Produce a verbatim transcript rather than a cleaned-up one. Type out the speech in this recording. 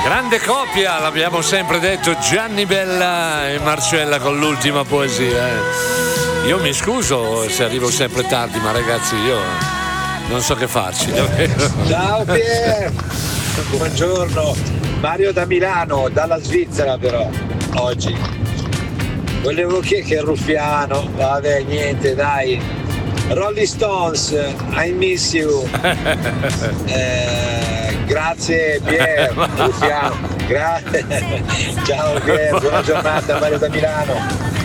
Grande coppia, l'abbiamo sempre detto, Gianni Bella e Marcella con l'ultima poesia. eh. Io mi scuso se arrivo sempre tardi, ma ragazzi, io non so che farci, davvero. Ciao Pier, buongiorno. Mario da Milano, dalla Svizzera però, oggi. Volevo chiedere che Ruffiano, vabbè niente dai. Rolling Stones, I miss you. Eh, grazie Pier, Ruffiano, grazie. Ciao Pier, buona giornata, Mario da Milano.